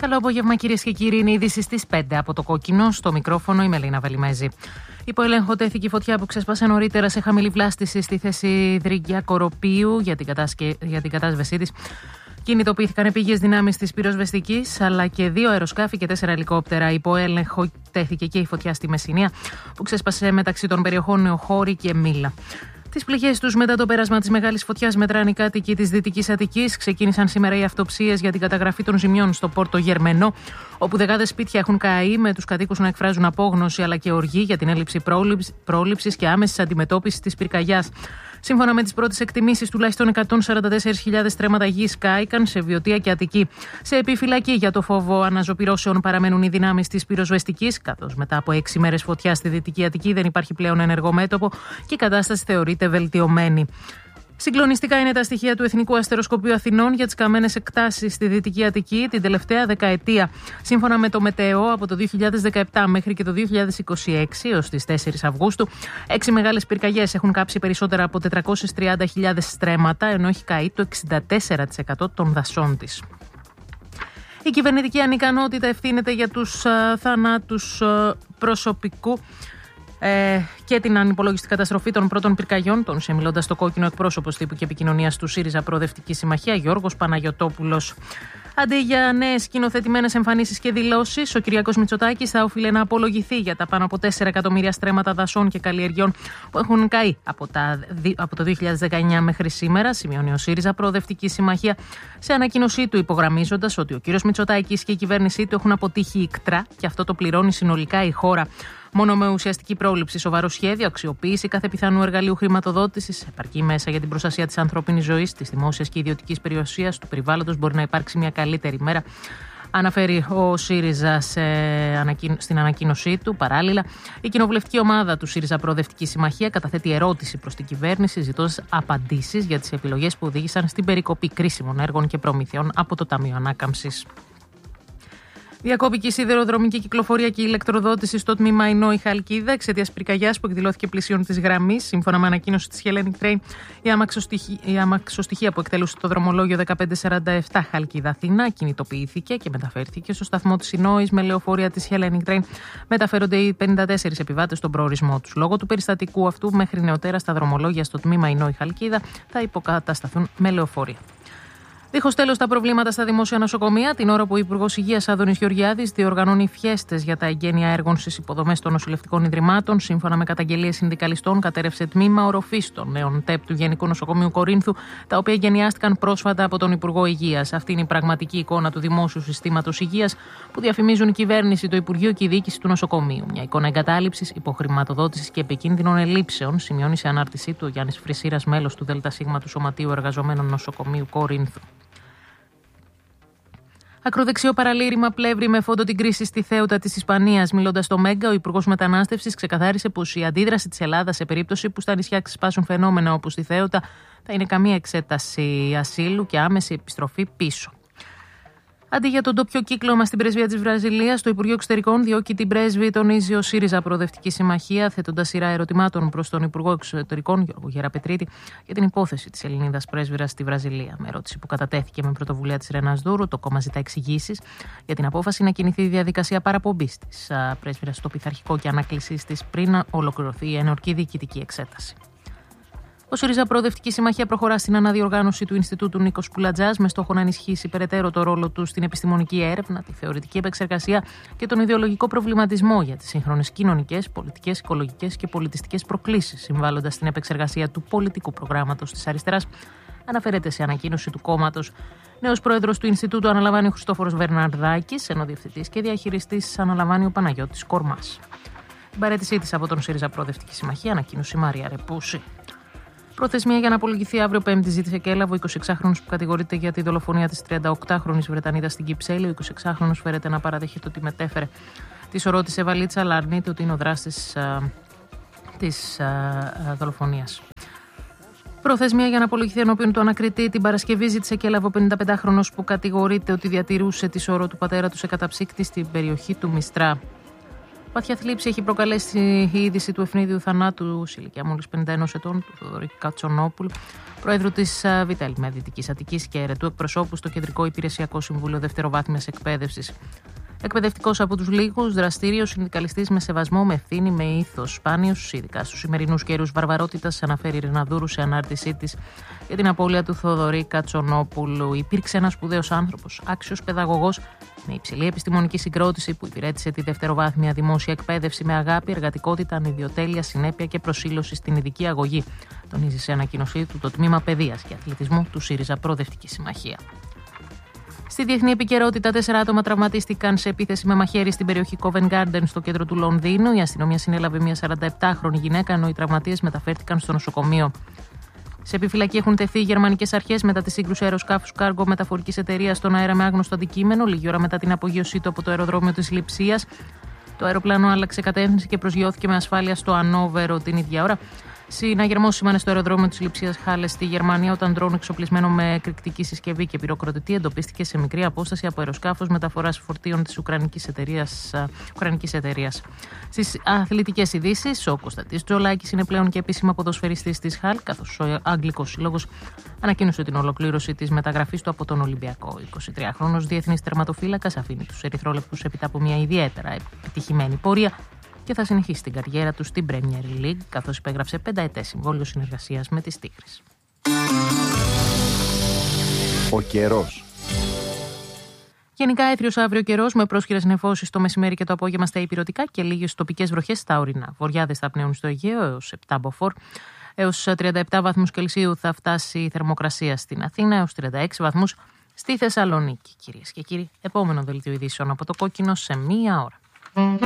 Καλό απόγευμα, κυρίες και κύριοι. Είναι είδηση στις 5 από το Κόκκινο. Στο μικρόφωνο η Μελίνα Βελιμέζη. Υπό έλεγχο τέθηκε η φωτιά που ξέσπασε νωρίτερα σε χαμηλή βλάστηση στη θέση Δρυγιά Κοροπίου για την κατάσβεσή της. Κινητοποιήθηκαν επίγειες δυνάμεις της πυροσβεστικής, αλλά και 2 αεροσκάφη και 4 ελικόπτερα. Υπό έλεγχο τέθηκε και η φωτιά στη Μεσσηνία, που ξέσπασε μεταξύ των περιοχών Νεοχώρη και Μήλα. Τις πληγές τους μετά το πέρασμα της μεγάλης φωτιάς μετράνε οι κάτοικοι της Δυτικής Αττικής. Ξεκίνησαν σήμερα οι αυτοψίες για την καταγραφή των ζημιών στο Πόρτο Γερμενό, όπου δεκάδες σπίτια έχουν καεί, με τους κατοίκους να εκφράζουν απόγνωση αλλά και οργή για την έλλειψη πρόληψης και άμεσης αντιμετώπισης της πυρκαγιάς. Σύμφωνα με τις πρώτες εκτιμήσεις, τουλάχιστον 144.000 στρέμματα γης κάηκαν σε Βιωτία και Αττική. Σε επιφυλακή για το φόβο αναζωπυρώσεων παραμένουν οι δυνάμεις της πυροσβεστικής, καθώς μετά από 6 μέρες φωτιά στη Δυτική Αττική δεν υπάρχει πλέον ενεργό μέτωπο και η κατάσταση θεωρείται βελτιωμένη. Συγκλονιστικά είναι τα στοιχεία του Εθνικού Αστεροσκοπείου Αθηνών για τις καμένες εκτάσεις στη Δυτική Αττική την τελευταία δεκαετία. Σύμφωνα με το ΜΕΤΕΟ, από το 2017 μέχρι και το 2026 έως τις 4 Αυγούστου, 6 μεγάλες πυρκαγιές έχουν κάψει περισσότερα από 430.000 στρέμματα, ενώ έχει καεί το 64% των δασών της. Η κυβερνητική ανικανότητα ευθύνεται για τους θανάτους προσωπικού και την ανυπολόγιστη καταστροφή των πρώτων πυρκαγιών, τόνισε μιλώντας στο Κόκκινο εκπρόσωπος τύπου και επικοινωνίας του ΣΥΡΙΖΑ Προοδευτική Συμμαχία, Γιώργος Παναγιωτόπουλος. Αντί για νέες σκηνοθετημένες εμφανίσεις και δηλώσεις, ο Κυριάκος Μητσοτάκης θα οφείλε να απολογηθεί για τα πάνω από 4 εκατομμύρια στρέμματα δασών και καλλιεργιών που έχουν καεί από το 2019 μέχρι σήμερα, σημειώνει ο ΣΥΡΙΖΑ Προοδευτική Συμμαχία σε ανακοίνωσή του, υπογραμμίζοντας ότι ο κύριος Μητσοτάκης και η κυβέρνησή του έχουν αποτύχει ικτρά και αυτό το πληρώνει συνολικά η χώρα. Μόνο με ουσιαστική πρόληψη, σοβαρό σχέδιο, αξιοποίηση κάθε πιθανού εργαλείου χρηματοδότησης, επαρκή μέσα για την προστασία της ανθρώπινης ζωής, της δημόσιας και ιδιωτικής περιουσίας, του περιβάλλοντος, μπορεί να υπάρξει μια καλύτερη μέρα. Αναφέρει ο ΣΥΡΙΖΑ στην ανακοίνωσή του. Παράλληλα, η κοινοβουλευτική ομάδα του ΣΥΡΙΖΑ Προοδευτική Συμμαχία καταθέτει ερώτηση προς την κυβέρνηση, ζητώντας απαντήσεις για τις επιλογές που οδήγησαν στην περικοπή κρίσιμων έργων και προμηθειών από το Ταμείο Ανάκαμψης. Διακόπηκε η σιδηροδρομική κυκλοφορία και η ηλεκτροδότηση στο τμήμα Ινόη Χαλκίδα εξαιτίας πυρκαγιάς που εκδηλώθηκε πλησίων της γραμμής. Σύμφωνα με ανακοίνωση της Hellenic Train, η αμαξοστοιχεία που εκτελούσε το δρομολόγιο 1547 Χαλκίδα Αθήνα κινητοποιήθηκε και μεταφέρθηκε στο σταθμό της Ινόης με λεωφορεία της Hellenic Train. Μεταφέρονται οι 54 επιβάτες στον προορισμό τους. Λόγω του περιστατικού αυτού, μέχρι νεοτέρα στα δρομολόγια στο τμήμα Ινόη Χαλκίδα θα υποκατασταθούν με λεωφορεία. Δίχως τέλος τα προβλήματα στα δημόσια νοσοκομεία, την ώρα που ο Υπουργός Υγείας Άδωνης Γεωργιάδης διοργανώνει φιέστες για τα εγγένεια έργων στις υποδομές των νοσηλευτικών ιδρυμάτων, σύμφωνα με καταγγελίες συνδικαλιστών, κατέρευσε τμήμα οροφής των νέων ΤΕΠ του Γενικού Νοσοκομείου Κορίνθου, τα οποία εγγενιάστηκαν πρόσφατα από τον Υπουργό Υγείας. Αυτή είναι η πραγματική εικόνα του δημόσιου συστήματος υγείας που διαφημίζουν η κυβέρνηση, το Υπουργείο και η διοίκηση του νοσοκομείου. Μια εικόνα εγκατάλειψης, υποχρηματοδότησης και επικίνδυνων ελλείψεων, σημειώνει σε ανάρτησή του ο Γιάννης Φρυσίρας, μέλος του ΔΣ του Σωματείου Εργαζομένων Νοσοκομείου Κορίνθου. Ακροδεξιό παραλήρημα πλεύρη με φόντο την κρίση στη Θέουτα της Ισπανίας. Μιλώντας στο Μέγκα, ο Υπουργός Μετανάστευσης ξεκαθάρισε πως η αντίδραση της Ελλάδας σε περίπτωση που στα νησιά ξεσπάσουν φαινόμενα όπως στη Θέουτα θα είναι καμία εξέταση ασύλου και άμεση επιστροφή πίσω. Αντί για τον ντόπιο κύκλωμα στην πρεσβεία της Βραζιλίας, το Υπουργείο Εξωτερικών διώκει την πρέσβη, τονίζει ο ΣΥΡΙΖΑ Προοδευτική Συμμαχία, θέτοντας σειρά ερωτημάτων προς τον Υπουργό Εξωτερικών, Γιώργο Γεραπετρίτη, για την υπόθεση της Ελληνίδας πρέσβυρας στη Βραζιλία. Με ερώτηση που κατατέθηκε με πρωτοβουλία της Ρενάς Δούρου, το κόμμα ζητά εξηγήσεις για την απόφαση να κινηθεί η διαδικασία παραπομπής της πρέσβυρας στο πειθαρχικό και ανάκλησής της πριν ολοκληρωθεί η ενορκή διοικητική εξέταση. Ο ΣΥΡΙΖΑ Προοδευτική Συμμαχία προχωρά στην αναδιοργάνωση του Ινστιτούτου Νίκος Κουλατζάς με στόχο να ενισχύσει περαιτέρω το ρόλο του στην επιστημονική έρευνα, τη θεωρητική επεξεργασία και τον ιδεολογικό προβληματισμό για τις σύγχρονες κοινωνικές, πολιτικές, οικολογικές και πολιτιστικές προκλήσεις, συμβάλλοντας στην επεξεργασία του πολιτικού προγράμματος της αριστεράς, αναφέρεται σε ανακοίνωση του κόμματος. Νέος πρόεδρος του Ινστιτούτου αναλαμβάνει ο Χριστόφορος Βερναρδάκης, ενώ διευθυντής και διαχειριστής αναλαμβάνει ο Παναγιώτης Κορμάς. Την παραίτησή της από τον ΣΥΡΙΖΑ Προοδευτική Συμμαχία ανακοίνωσε η Μαρία Ρεπούση. Προθεσμία για να απολογηθεί αύριο Πέμπτη ζήτησε και έλαβε ο 26χρονος που κατηγορείται για τη δολοφονία της 38χρονης Βρετανίδας στην Κυψέλη. Ο 26χρονος φέρεται να παραδέχεται ότι μετέφερε τη σωρό της σε βαλίτσα, αλλά αρνείται ότι είναι ο δράστης της δολοφονίας. Προθεσμία για να απολογηθεί ενώπιον του ανακριτή την Παρασκευή ζήτησε και έλαβε ο 55χρονος που κατηγορείται ότι διατηρούσε τη σωρό του πατέρα του σε καταψύκτη στην περιοχή του Μιστρά. Βαθιά θλίψη έχει προκαλέσει η είδηση του ευνίδιου θανάτου σε ηλικία μόλις 51 ετών του Θοδωρή Κατσονόπουλου, Προέδρου της ΒΙΤΕΛ Δυτικής Αττικής και αιρετού εκπροσώπου στο Κεντρικό Υπηρεσιακό Συμβούλιο Δευτεροβάθμιας Εκπαίδευσης. Εκπαιδευτικός από τους λίγους, δραστήριος, συνδικαλιστής με σεβασμό, με ευθύνη, με ήθος, σπάνιος, ειδικά στους σημερινούς καιρούς βαρβαρότητας, αναφέρει η Ρεναδούρου σε ανάρτησή της για την απώλεια του Θοδωρή Κατσονόπουλου. Υπήρξε ένας σπουδαίος άνθρωπος, άξιος παιδαγωγός, με υψηλή επιστημονική συγκρότηση που υπηρέτησε τη δευτεροβάθμια δημόσια εκπαίδευση με αγάπη, εργατικότητα, ανιδιοτέλεια, συνέπεια και προσήλωση στην ειδική αγωγή, τονίζει σε ανακοίνωσή του το Τμήμα Παιδείας και Αθλητισμού του ΣΥΡΙΖΑ Προοδευτική Συμμαχία. Στη διεθνή επικαιρότητα, 4 άτομα τραυματίστηκαν σε επίθεση με μαχαίρι στην περιοχή Covent Garden στο κέντρο του Λονδίνου. Η αστυνομία συνέλαβε μια 47χρονη γυναίκα, ενώ οι τραυματίες μεταφέρθηκαν στο νοσοκομείο. Σε επιφυλακή έχουν τεθεί οι γερμανικές αρχές μετά τη σύγκρουση αεροσκάφους κάργο μεταφορικής εταιρείας στον αέρα με άγνωστο αντικείμενο, λίγη ώρα μετά την απογείωσή του από το αεροδρόμιο της Λειψίας. Το αεροπλάνο άλλαξε κατεύθυνση και προσγειώθηκε με ασφάλεια στο Ανόβερο την ίδια ώρα. Συναγερμός σήμανε στο αεροδρόμιο της Λειψίας Χάλες στη Γερμανία, όταν ντρόουν εξοπλισμένο με εκρηκτική συσκευή και πυροκροτητή εντοπίστηκε σε μικρή απόσταση από αεροσκάφος μεταφοράς φορτίων της Ουκρανικής εταιρείας. Στις αθλητικές ειδήσεις, ο Κωνσταντής Τζολάκης είναι πλέον και επίσημα ποδοσφαιριστής της ΧΑΛ, καθώς ο Αγγλικός Σύλλογος ανακοίνωσε την ολοκλήρωση της μεταγραφής του από τον Ολυμπιακό. 23χρονος διεθνής τερματοφύλακας αφήνει τους ερυθρόλεπτους έπειτα από μια ιδιαίτερα επιτυχημένη πορεία και θα συνεχίσει την καριέρα του στην Premier League, καθώς υπέγραψε 5ετές συμβόλαιο συνεργασίας με τις Τίγρες. Ο καιρός. Γενικά έθριος αύριο καιρός, με πρόσχερες νεφώσεις το μεσημέρι και το απόγευμα στα ηπειρωτικά και λίγες τοπικές βροχές στα ορεινά. Βοριάδες θα πνέουν στο Αιγαίο έως 7 μποφόρ. Έως 37 βαθμούς Κελσίου θα φτάσει η θερμοκρασία στην Αθήνα, έως 36 βαθμούς στη Θεσσαλονίκη. Κυρίες και κύριοι, επόμενο δελτίο ειδήσεων από το Κόκκινο σε 1 ώρα.